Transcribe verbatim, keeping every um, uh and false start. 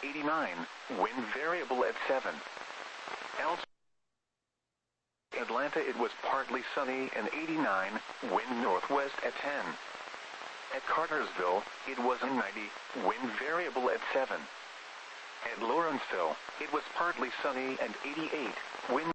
eighty-nine, wind variable at seven. Elsewhere, Atlanta, it was partly sunny and eighty-nine, wind northwest at ten. At Cartersville, it was ninety, wind variable at seven. At Lawrenceville, it was partly sunny and eighty-eight, wind